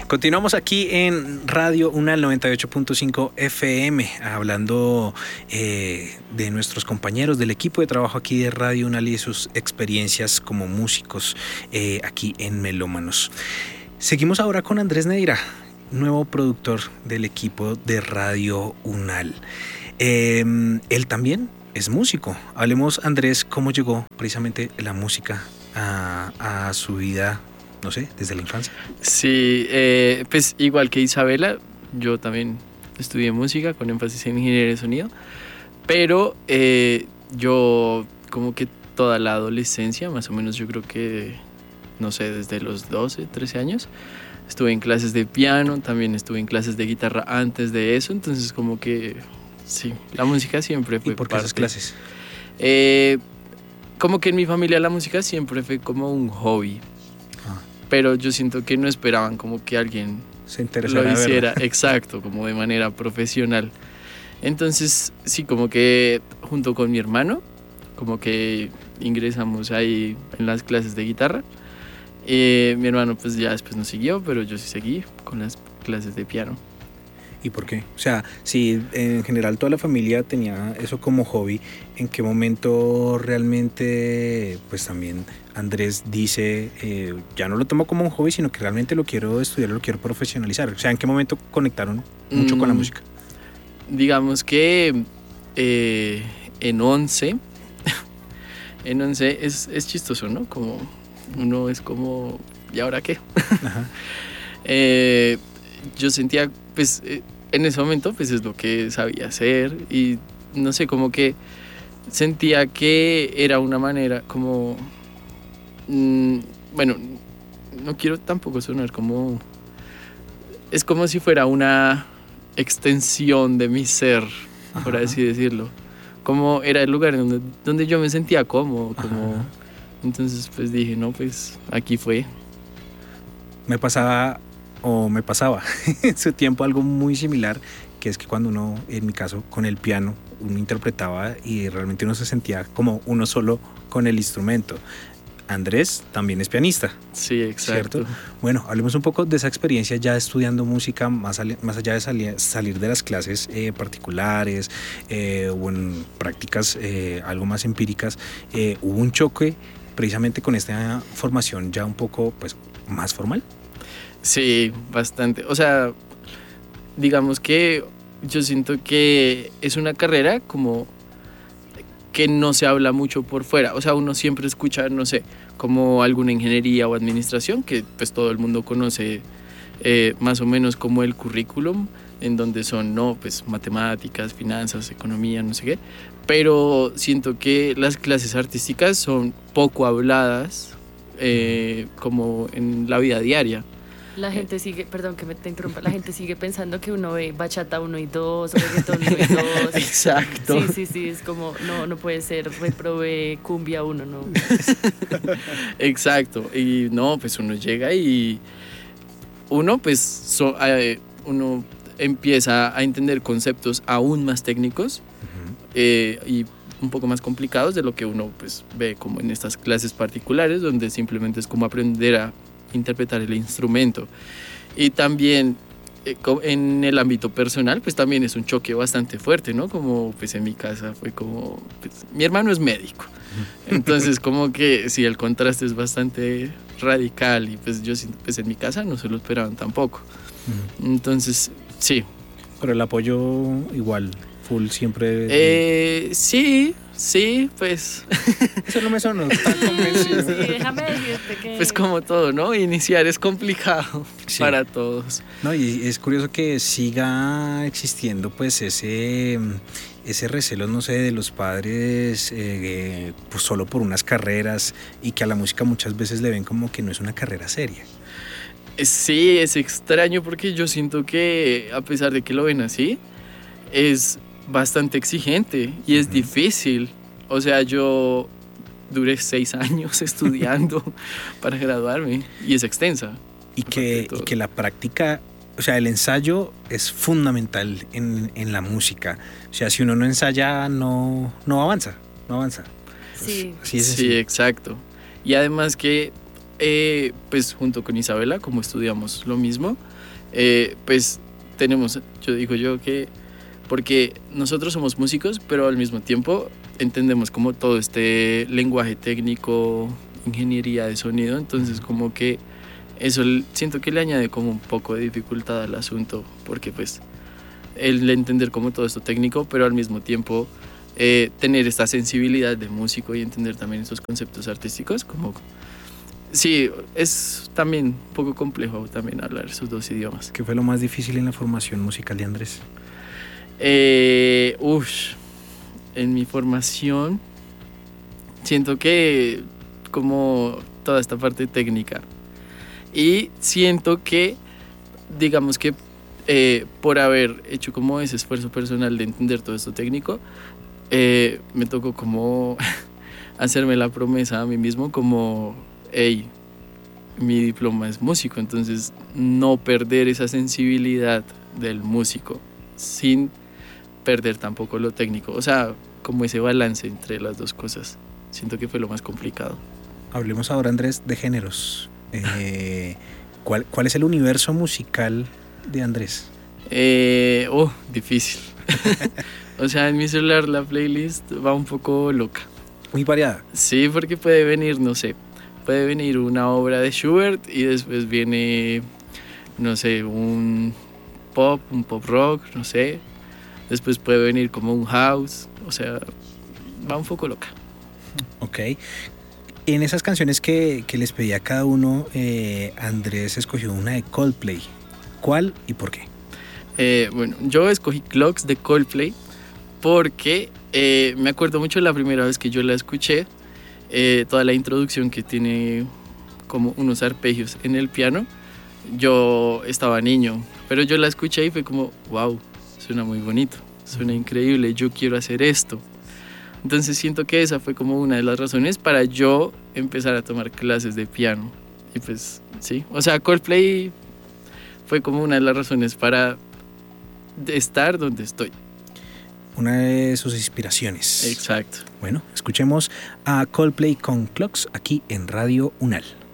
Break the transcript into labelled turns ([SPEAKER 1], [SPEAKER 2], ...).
[SPEAKER 1] Continuamos aquí en Radio UNAL 98.5 FM, hablando de nuestros compañeros del equipo de trabajo aquí de Radio UNAL y de sus experiencias como músicos aquí en Melómanos. Seguimos ahora con Andrés Neira, nuevo productor del equipo de Radio UNAL. Él también es músico. Hablemos, Andrés, cómo llegó precisamente la música a su vida, no sé, desde la infancia.
[SPEAKER 2] Sí, pues igual que Isabela, yo también estudié música con énfasis en ingeniería de sonido, pero yo como que toda la adolescencia, más o menos yo creo que, no sé, desde los 12, 13 años, estuve en clases de piano, también estuve en clases de guitarra antes de eso, entonces como que sí, la música siempre fue
[SPEAKER 1] parte. ¿Y por qué esas clases?
[SPEAKER 2] Como que en mi familia la música siempre fue como un hobby. Pero yo siento que no esperaban como que alguien
[SPEAKER 1] se interesara,
[SPEAKER 2] lo hiciera, exacto, como de manera profesional. Entonces, sí, como que junto con mi hermano, como que ingresamos ahí en las clases de guitarra. Mi hermano pues ya después nos siguió, pero yo sí seguí con las clases de piano.
[SPEAKER 1] ¿Y por qué? O sea, si en general toda la familia tenía eso como hobby, ¿en qué momento realmente, pues también Andrés dice, ya no lo tomo como un hobby, sino que realmente lo quiero estudiar, lo quiero profesionalizar? O sea, ¿en qué momento conectaron mucho con la música?
[SPEAKER 2] Digamos que en 11 es chistoso, ¿no? Como uno es como, ¿y ahora qué?
[SPEAKER 1] Ajá.
[SPEAKER 2] Yo sentía, pues, en ese momento, pues es lo que sabía hacer y no sé, como que sentía que era una manera como, bueno, no quiero tampoco sonar como, es como si fuera una extensión de mi ser, por así decirlo, como era el lugar donde yo me sentía cómodo, como, entonces pues dije, no, pues aquí fue.
[SPEAKER 1] Me pasaba en su tiempo algo muy similar, que es que cuando uno, en mi caso, con el piano, uno interpretaba y realmente uno se sentía como uno solo con el instrumento. Andrés también es pianista.
[SPEAKER 2] Sí, exacto.
[SPEAKER 1] ¿Cierto? Bueno, hablemos un poco de esa experiencia ya estudiando música, más allá de salir de las clases particulares o en prácticas algo más empíricas. ¿Hubo un choque precisamente con esta formación ya un poco pues, más formal?
[SPEAKER 2] Sí, bastante. O sea, digamos que yo siento que es una carrera como que no se habla mucho por fuera. O sea, uno siempre escucha, no sé, como alguna ingeniería o administración, que pues todo el mundo conoce más o menos como el currículum, en donde son, no, pues matemáticas, finanzas, economía, no sé qué. Pero siento que las clases artísticas son poco habladas como en la vida diaria.
[SPEAKER 3] La gente sigue, perdón que me te interrumpa, la gente sigue pensando que uno ve bachata 1 y 2, reggaetón 1 y 2.
[SPEAKER 2] Exacto.
[SPEAKER 3] Sí, es como, no puede ser, reprobé cumbia 1, no.
[SPEAKER 2] Exacto, y no, pues uno llega y uno pues uno empieza a entender conceptos aún más técnicos y un poco más complicados de lo que uno pues ve como en estas clases particulares, donde simplemente es como aprender a interpretar el instrumento. Y también en el ámbito personal pues también es un choque bastante fuerte, ¿no? Como pues en mi casa fue como pues, mi hermano es médico, entonces como que sí, el contraste es bastante radical y pues yo pues en mi casa no se lo esperaban tampoco. Entonces sí,
[SPEAKER 1] pero el apoyo igual full siempre.
[SPEAKER 2] Sí, pues.
[SPEAKER 1] Eso no me sonó tan convencido.
[SPEAKER 3] Sí, déjame decirte que.
[SPEAKER 2] Pues como todo, ¿no? Iniciar es complicado para todos.
[SPEAKER 1] No, y es curioso que siga existiendo, pues, ese recelo, no sé, de los padres, pues solo por unas carreras y que a la música muchas veces le ven como que no es una carrera seria.
[SPEAKER 2] Sí, es extraño porque yo siento que, a pesar de que lo ven así, es bastante exigente y es difícil. O sea, yo duré 6 años estudiando para graduarme y es extensa.
[SPEAKER 1] Y que la práctica, o sea, el ensayo es fundamental en la música. O sea, si uno no ensaya, no avanza.
[SPEAKER 3] Sí.
[SPEAKER 2] Sí, exacto. Y además que pues junto con Isabela, como estudiamos lo mismo, pues tenemos, yo digo yo que, porque nosotros somos músicos, pero al mismo tiempo entendemos como todo este lenguaje técnico, ingeniería de sonido, entonces como que eso siento que le añade como un poco de dificultad al asunto, porque pues el entender como todo esto técnico, pero al mismo tiempo tener esta sensibilidad de músico y entender también esos conceptos artísticos, como sí, es también un poco complejo también hablar esos dos idiomas.
[SPEAKER 1] ¿Qué fue lo más difícil en la formación musical de Andrés?
[SPEAKER 2] En mi formación siento que como toda esta parte técnica, y siento que digamos que por haber hecho como ese esfuerzo personal de entender todo esto técnico, me tocó como hacerme la promesa a mí mismo como, hey, mi diploma es músico, entonces no perder esa sensibilidad del músico sin perder tampoco lo técnico, o sea, como ese balance entre las dos cosas. Siento que fue lo más complicado.
[SPEAKER 1] Hablemos ahora, Andrés, de géneros. ¿Cuál es el universo musical de Andrés?
[SPEAKER 2] Difícil. O sea, en mi celular la playlist va un poco loca.
[SPEAKER 1] Muy variada.
[SPEAKER 2] Sí, porque puede venir, no sé, puede venir una obra de Schubert y después viene, no sé, un pop rock, no sé. Después puede venir como un house, o sea, va un poco loca.
[SPEAKER 1] Ok. En esas canciones que les pedí a cada uno, Andrés escogió una de Coldplay. ¿Cuál y por qué?
[SPEAKER 2] Bueno, yo escogí Clocks de Coldplay porque me acuerdo mucho la primera vez que yo la escuché, toda la introducción que tiene como unos arpegios en el piano. Yo estaba niño, pero yo la escuché y fue como, wow, suena muy bonito, suena increíble, yo quiero hacer esto. Entonces siento que esa fue como una de las razones para yo empezar a tomar clases de piano. Y pues sí, o sea, Coldplay fue como una de las razones para estar donde estoy.
[SPEAKER 1] Una de sus inspiraciones.
[SPEAKER 2] Exacto.
[SPEAKER 1] Bueno, escuchemos a Coldplay con Clocks aquí en Radio Unal.